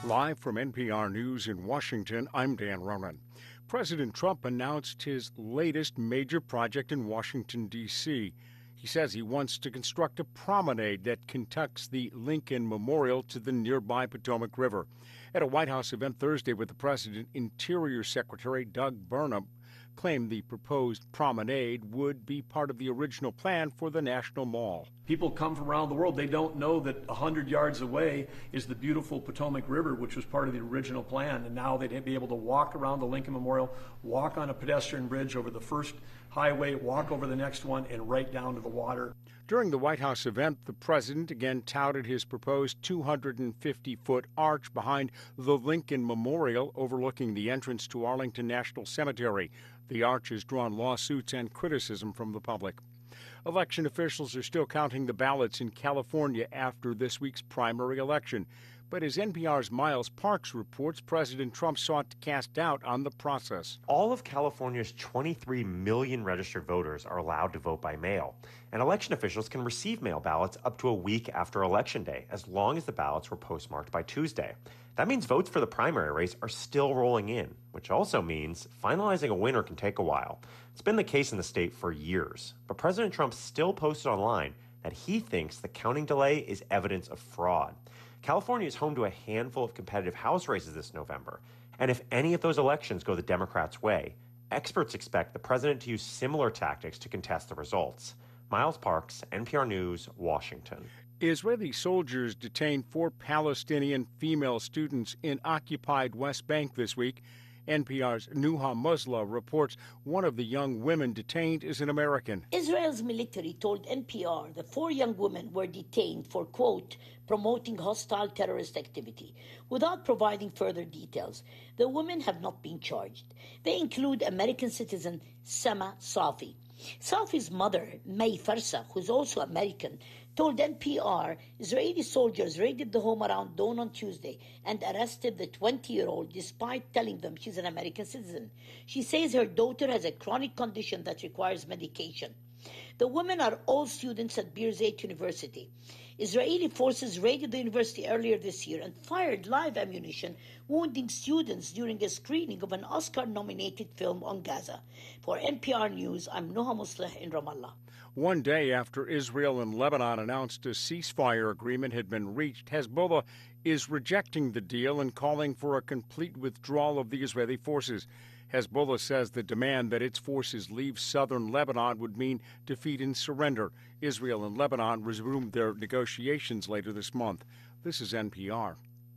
Live from NPR News in Washington, I'm Dan Ronan. President Trump announced his latest major project in Washington, D.C. He says he wants to construct a promenade that connects the Lincoln Memorial to the nearby Potomac River. At a White House event Thursday with the president, Interior Secretary Doug Burnham claimed the proposed promenade would be part of the original plan for the National Mall. People come from around the world. They don't know that 100 yards away is the beautiful Potomac River, which was part of the original plan. And now they'd be able to walk around the Lincoln Memorial, walk on a pedestrian bridge over the first highway, walk over the next one, and right down to the water. During the White House event, the president again touted his proposed 250-foot arch behind the Lincoln Memorial overlooking the entrance to Arlington National Cemetery. The arch has drawn lawsuits and criticism from the public. Election officials are still counting the ballots in California after this week's primary election. But as NPR's Miles Parks reports, President Trump sought to cast doubt on the process. All of California's 23 million registered voters are allowed to vote by mail, and election officials can receive mail ballots up to a week after Election Day, as long as the ballots were postmarked by Tuesday. That means votes for the primary race are still rolling in, which also means finalizing a winner can take a while. It's been the case in the state for years, but President Trump still posted online that he thinks the counting delay is evidence of fraud. California is home to a handful of competitive House races this November, and if any of those elections go the Democrats' way, experts expect the president to use similar tactics to contest the results. Miles Parks, NPR News, Washington. Israeli soldiers detained 4 Palestinian female students in occupied West Bank this week. NPR's Nuha Musla reports one of the young women detained is an American. Israel's military told NPR the 4 young women were detained for, quote, promoting hostile terrorist activity, without providing further details. The women have not been charged. They include American citizen Sama Safi. Safi's mother, May Farsa, who's also American, told NPR Israeli soldiers raided the home around dawn on Tuesday and arrested the 20-year-old despite telling them she's an American citizen. She says her daughter has a chronic condition that requires medication. The women are all students at Birzeit University. Israeli forces raided the university earlier this year and fired live ammunition, wounding students during a screening of an Oscar-nominated film on Gaza. For NPR News, I'm Nuha Musleh in Ramallah. One day after Israel and Lebanon announced a ceasefire agreement had been reached, Hezbollah is rejecting the deal and calling for a complete withdrawal of the Israeli forces. Hezbollah says the demand that its forces leave southern Lebanon would mean defeat and surrender. Israel and Lebanon resumed their negotiations later this month. This is NPR.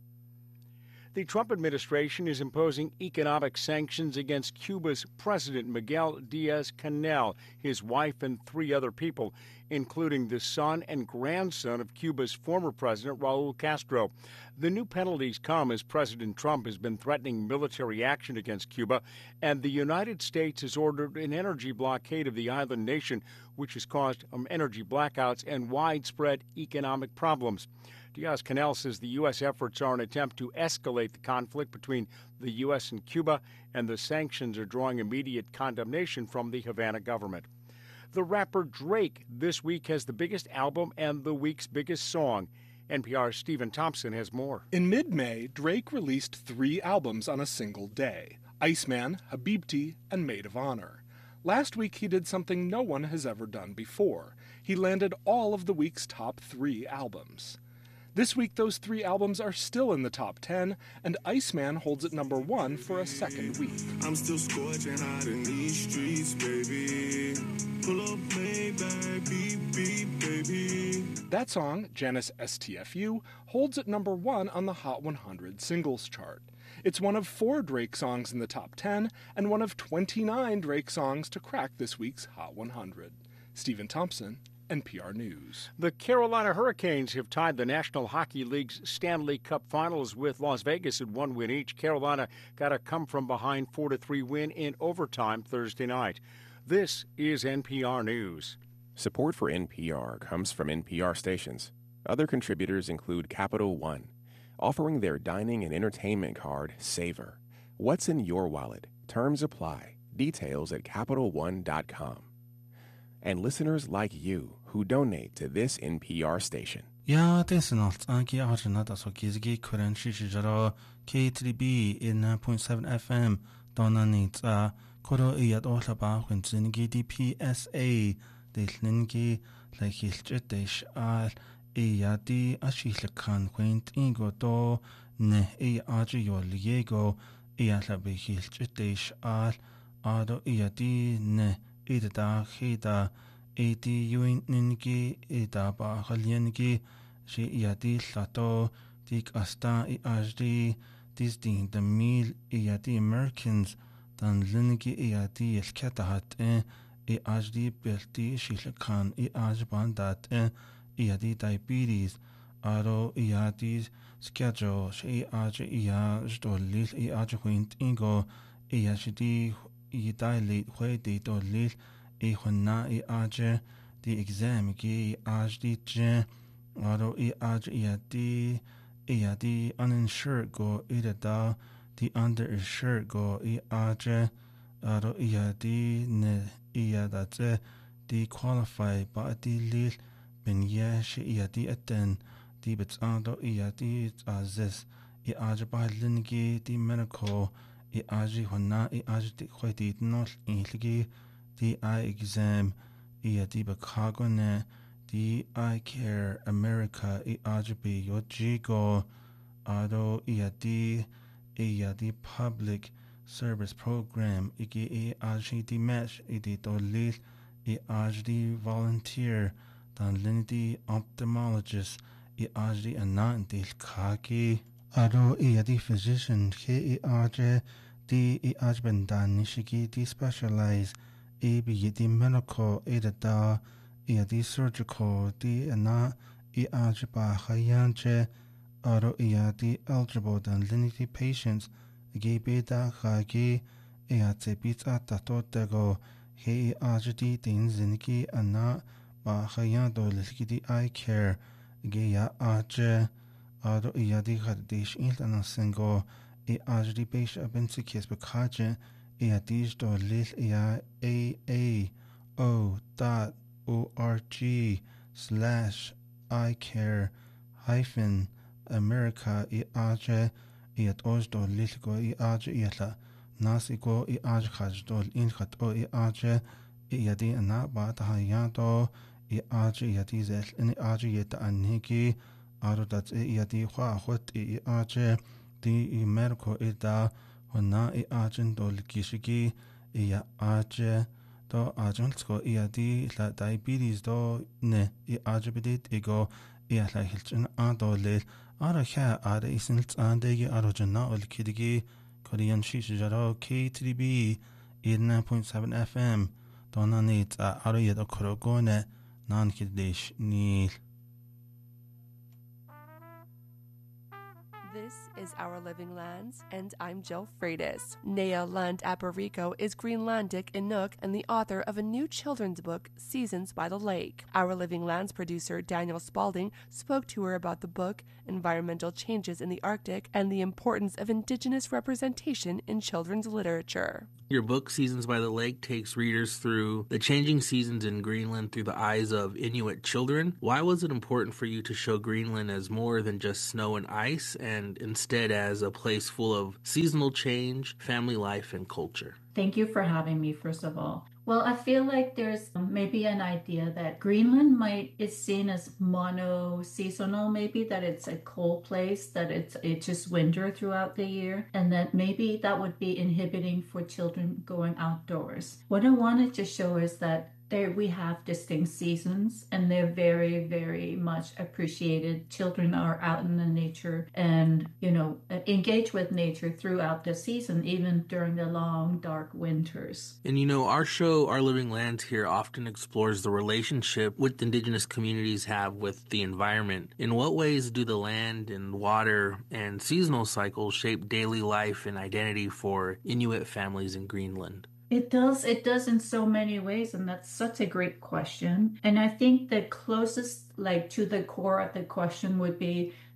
The Trump administration is imposing economic sanctions against Cuba's President Miguel Diaz-Canel, his wife, and 3 other people, including the son and grandson of Cuba's former president, Raul Castro. The new penalties come as President Trump has been threatening military action against Cuba, and the United States has ordered an energy blockade of the island nation, which has caused energy blackouts and widespread economic problems. Diaz-Canel says the U.S. efforts are an attempt to escalate the conflict between the U.S. and Cuba, and the sanctions are drawing immediate condemnation from the Havana government. The rapper Drake this week has the biggest album and the week's biggest song. NPR's Stephen Thompson has more. In mid-May, Drake released 3 albums on a single day: Iceman, Habibti, and Maid of Honor. Last week, he did something no one has ever done before. He landed all of the week's top 3 albums. This week, those 3 albums are still in the top 10, and Iceman holds at number 1 for a second week. I'm still scorching hot in these streets, baby. Pull up, Maybach, beep, beep, baby. That song, Janice STFU, holds at number 1 on the Hot 100 singles chart. It's one of 4 Drake songs in the top 10, and one of 29 Drake songs to crack this week's Hot 100. Stephen Thompson, NPR News. The Carolina Hurricanes have tied the National Hockey League's Stanley Cup Finals with Las Vegas at 1 win each. Carolina got a come-from-behind 4-3 win in overtime Thursday night. This is NPR News. Support for NPR comes from NPR stations. Other contributors include Capital One, offering their dining and entertainment card, Savor. What's in your wallet? Terms apply. Details at CapitalOne.com. And listeners like you who donate to this NPR station. Ja, this is not Anki Arjuna, so Kizgi Kuren Shishijaro K3B in 9.7 FM. Donna needs Koro Iat Ohlaba when Zingi DPSA, the Lingi, like Hilchetish Al Iadi Ashilakan, when Ingo Do Ne Aji Liego, Iatlabi Hilchetish Al Ado Iadi Ne Ida Hida. Edi yuin ningi ida ba haliengi she iadi lato dik asta I ajdi dis ding the meal iadi Americans dan lingi iadi el katahat I ajdi belti shilkan I ajbandat iadi diabetes aro iadi schedule she aj iajdo lil iajwint ingo iajdi idilate hwedi do lil Honna aje the exam gi ajdi je aro iadi uninsured go ida the underinsured go aje aro iadi ne iadate the qualified ba di lil ben yesh iadi aten the betsando iadi azes aje ba lingi the medical aji honna aji khwedi not inligi the eye exam iadi bakagone the eye care America iajbi yojigo ado iadi public service program iki iajdi match idi dolil iajdi volunteer dan lindy ophthalmologist iajdi anandil kaki ado iadi physician ke iaj the iajbendan nishiki the specialized Ebi the medical edada the surgical the ana iajba hayanje aro the eligible than linity patients ge beta hagi te pizza tato tego he ajdi din ziniki ana ba hayando liki eye care ge ya aje aro the hadish ilana singo ajdi beisha bensikis bakaje Iadis do lil AAO.org/iCare-America iaje iad os do lil go iaje iatla nas igo iaje khaj do inhat o iaje iadi anaba tahayado iaje iadi zel in iaje yeta anhigi aro dat iadi khwa khot iaje di America ida Honna ajen do likishigi aje do ajensko iadi la diabetes do ne ajebedit ego la hilchen adolel ara kha ara isnlt andegi arojana ol kidigi Korean shishijaro K3B 9.7 FM dona nit ara yed okrogone nan kidish nil. This is Our Living Lands, and I'm Jill Freitas. Nea Land Aparico is Greenlandic Inuk and the author of a new children's book, Seasons by the Lake. Our Living Lands producer Daniel Spalding spoke to her about the book, environmental changes in the Arctic, and the importance of Indigenous representation in children's literature. Your book, Seasons by the Lake, takes readers through the changing seasons in Greenland through the eyes of Inuit children. Why was it important for you to show Greenland as more than just snow and ice, and instead as a place full of seasonal change, family life, and culture? Thank you for having me, first of all. Well, I feel like there's maybe an idea that Greenland is seen as mono-seasonal, maybe that it's a cold place, that it's just winter throughout the year, and that maybe that would be inhibiting for children going outdoors. What I wanted to show is that we have distinct seasons, and they're very, very much appreciated. Children are out in the nature and, engage with nature throughout the season, even during the long, dark winters. And our show, Our Living Lands here, often explores the relationship with Indigenous communities have with the environment. In what ways do the land and water and seasonal cycles shape daily life and identity for Inuit families in Greenland? It does in so many ways, and that's such a great question. And I think the closest to the core of the question would be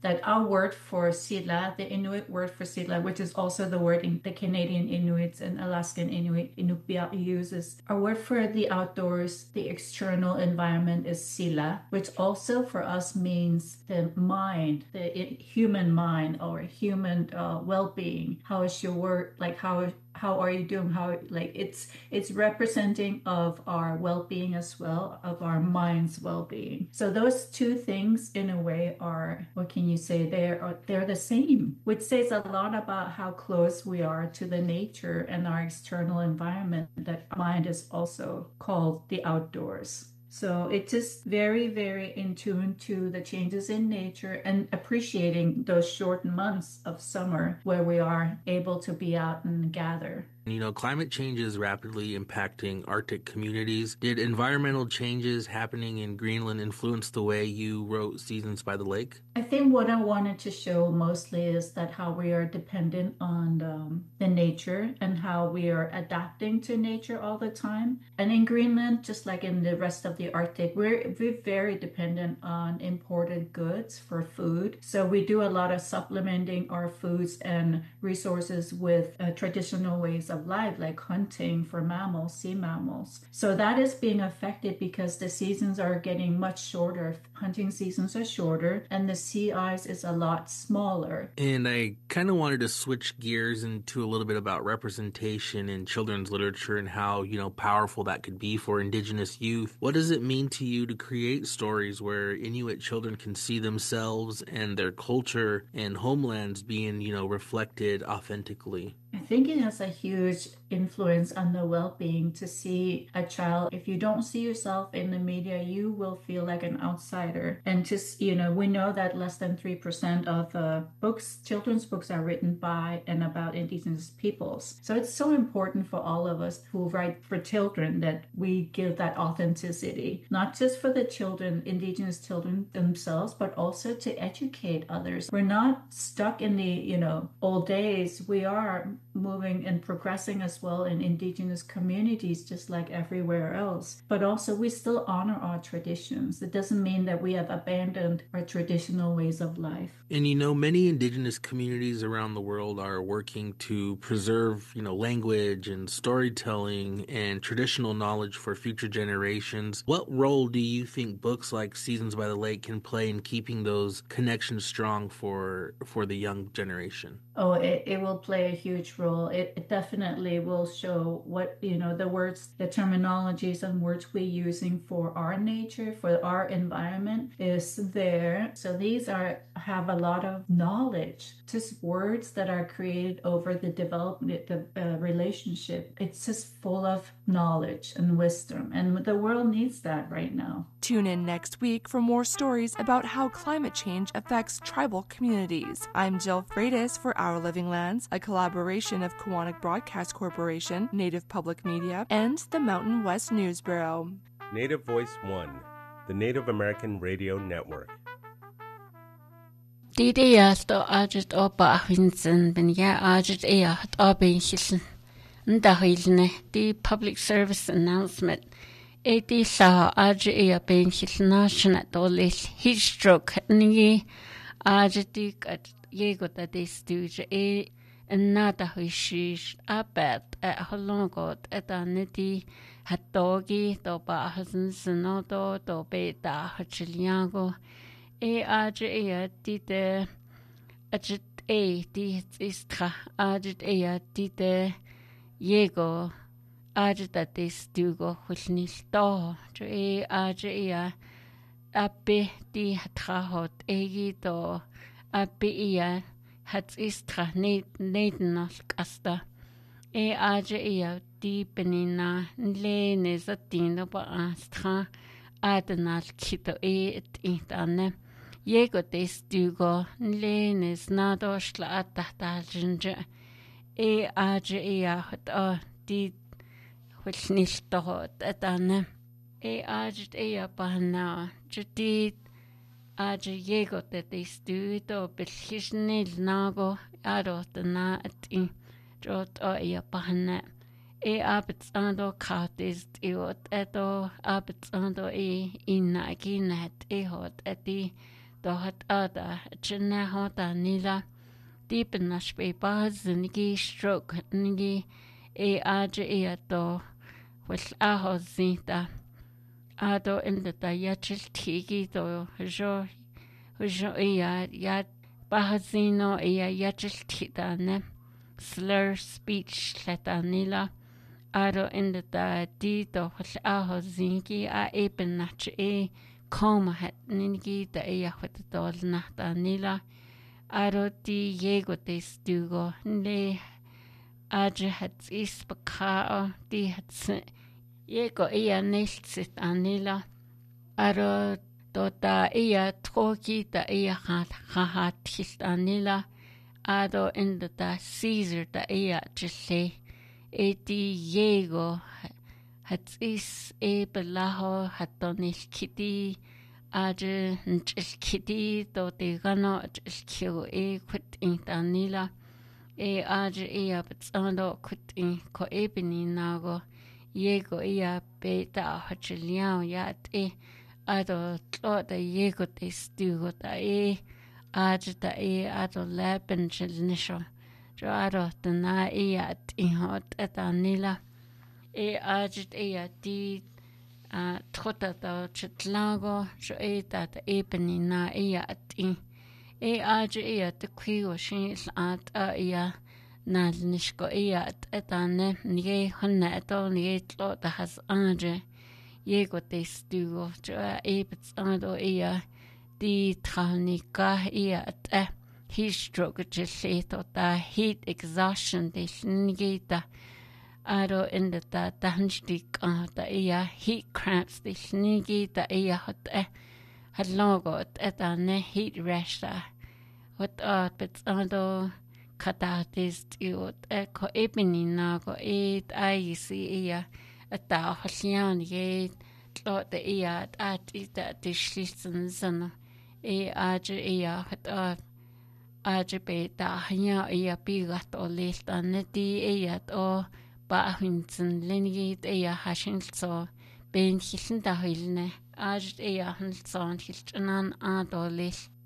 that our word for sila, the Inuit word for sila, which is also the word in the Canadian Inuits and Alaskan Inuit Inupiaq uses, our word for the outdoors, the external environment is sila, which also for us means the mind, the human mind or human well-being. How is your work? Like how are you doing? How, like, it's representing of our well-being as well, of our mind's well-being. So those two things in a way are, what can you say, they're the same, which says a lot about how close we are to the nature and our external environment, that mind is also called the outdoors. So it's just very, very in tune to the changes in nature and appreciating those short months of summer where we are able to be out and gather. You know, climate change is rapidly impacting Arctic communities. Did environmental changes happening in Greenland influence the way you wrote Seasons by the Lake? I think what I wanted to show mostly is that how we are dependent on the nature and how we are adapting to nature all the time. And in Greenland, just like in the rest of the Arctic, we're very dependent on imported goods for food. So we do a lot of supplementing our foods and resources with traditional ways of life, like hunting for mammals, sea mammals. So that is being affected because the seasons are getting much shorter. Hunting seasons are shorter and the sea ice is a lot smaller. And I kind of wanted to switch gears into a little bit about representation in children's literature and how, you know, powerful that could be for Indigenous youth. What does it mean to you to create stories where Inuit children can see themselves and their culture and homelands being, you know, reflected authentically? I think it has a huge influence on the well-being to see a child. If you don't see yourself in the media, you will feel like an outsider. And just, you know, we know that less than 3% of children's books are written by and about Indigenous peoples. So it's so important for all of us who write for children that we give that authenticity, not just for the children, Indigenous children themselves, but also to educate others. We're not stuck in the, you know, old days. We are moving and progressing as well in Indigenous communities, just like everywhere else. But also we still honor our traditions. It doesn't mean that we have abandoned our traditional ways of life. And, you know, many Indigenous communities around the world are working to preserve, you know, language and storytelling and traditional knowledge for future generations. What role do you think books like Seasons by the Lake can play in keeping those connections strong for the young generation? Oh, it will play a huge role. It definitely will show what, you know, the words, the terminologies and words we're using for our nature, for our environment is there. So these have a lot of knowledge, just words that are created over the development, the relationship. It's just full of knowledge and wisdom, and the world needs that right now. Tune in next week for more stories about how climate change affects tribal communities. I'm Jill Freitas for Our Living Lands, a collaboration of Kawanak Broadcast Corporation, Native Public Media, and the Mountain West News Bureau. Native Voice One, the Native American Radio Network. Didiasto ajit opa ahvinsen ben ya ajit ea hat abin hilsen. Ndahilne the public service announcement. Edi sa ajit ea ben hilsen nashna dolis heat stroke ni ajit dik at yego da destuge e nada hishish abet at holongot at aniti hat dogi do ba hasen snodo do beta hachiliago. Ajit dite ajit dit istra ajit dite yego ajit stugo hulnilto jo ajit appe di hatrahot egito appe hat istra nedenal kasta ajit di penina lene zatino ba astra adenal kito itane Yego destugo lenes nadoshla atahtaljenje hot di hulniltohot etane ajit bahna judit yego destudo belhisnil nago adotna ati jot bahna abetsando kratis iot eto abetsando innaginet hot eti dohat ada china hota nila deep in nash be baz nigi stroke nigi aja to with aho zinta ado in the yachil tigi to jo ya bahazino yachil titane slur speech letanila ado in the dito with aho zingi eben nach coma het nigi with the dol nata nila ado di yego de stugo ne aja het is bakao di het yego niltsit anila ado tota troki da ha tist anila ado in the Caesar da jile di yego het is belaho hatonil kiti aja nchil kiti to de gano nchil kyo quit in tanila aja betsando quit in ko ebini nago yego beta hachiliao yat ado tlo da yego de stugo da aja da ado laben chilnisho jo ado da na at hot etanila ajit di trota da chitlago jo da ebeni na at aja de kwigo shin at na nishko at etane nige honne to nige tlo da has aja yego de stugo jo ebets ado di tranika at heat stroke jilito da heat exhaustion de nigita ado in the danstik da heat cramps de nigita hot had logo at heat rash da what bits ado katatis you ko ebini nago see at da holian ye tlo the at the schlisten zana aja hat aja beta hanya pigat o lista neti o ba hinzen lenigit hashin so ben hilsen da hilne aja hanson hilchenan adolis